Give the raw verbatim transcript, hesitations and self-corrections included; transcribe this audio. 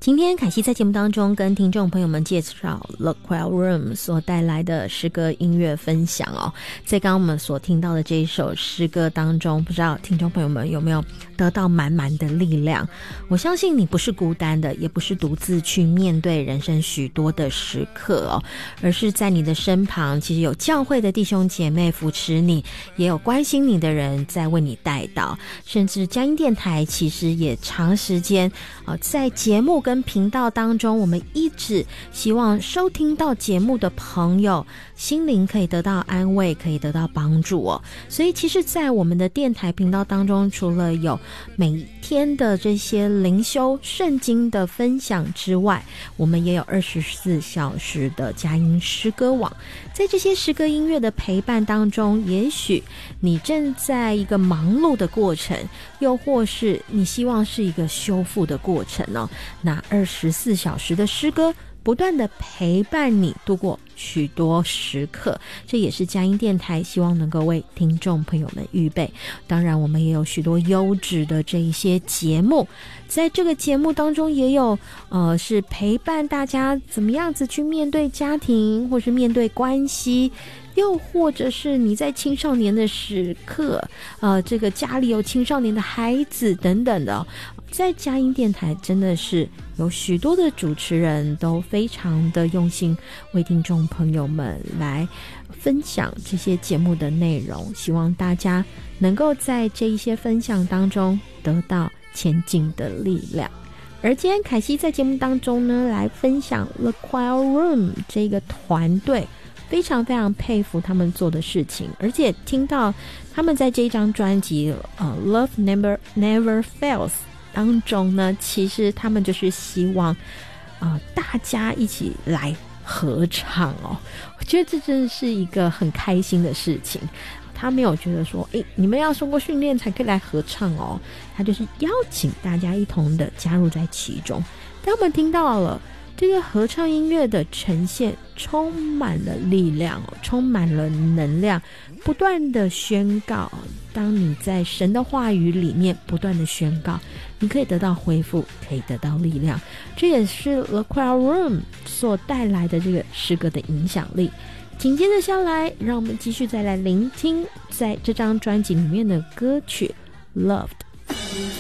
今天凯西在节目当中跟听众朋友们介绍 The Quiet Room 所带来的诗歌音乐分享哦。在刚刚我们所听到的这一首诗歌当中，不知道听众朋友们有没有得到满满的力量。我相信你不是孤单的，也不是独自去面对人生许多的时刻哦，而是在你的身旁其实有教会的弟兄姐妹扶持你，也有关心你的人在为你代祷，甚至佳音电台其实也长时间、呃、在节目跟频道当中，我们一直希望收听到节目的朋友心灵可以得到安慰，可以得到帮助哦。所以其实在我们的电台频道当中，除了有每天的这些灵修圣经的分享之外，我们也有二十四小时的佳音诗歌网。在这些诗歌音乐的陪伴当中，也许你正在一个忙碌的过程，又或是你希望是一个修复的过程哦。那二十四小时的诗歌不断的陪伴你度过许多时刻，这也是佳音电台希望能够为听众朋友们预备。当然我们也有许多优质的这一些节目，在这个节目当中也有呃是陪伴大家怎么样子去面对家庭，或是面对关系，又或者是你在青少年的时刻，呃，这个家里有青少年的孩子等等的，在佳音电台真的是有许多的主持人都非常的用心为听众朋友们来分享这些节目的内容，希望大家能够在这一些分享当中得到前进的力量。而今天凯西在节目当中呢，来分享 The Quiet Room 这个团队，非常非常佩服他们做的事情，而且听到他们在这一张专辑呃 Love Never Never Fails 当中呢，其实他们就是希望呃大家一起来合唱哦。我觉得这真的是一个很开心的事情。他没有觉得说诶你们要受过训练才可以来合唱哦，他就是邀请大家一同的加入在其中。当我们听到了这个合唱音乐的呈现，充满了力量哦，充满了能量，不断的宣告。当你在神的话语里面不断的宣告，你可以得到恢复，可以得到力量。这也是 The Quiet Room 所带来的这个诗歌的影响力。紧接着下来，让我们继续再来聆听在这张专辑里面的歌曲 Loved。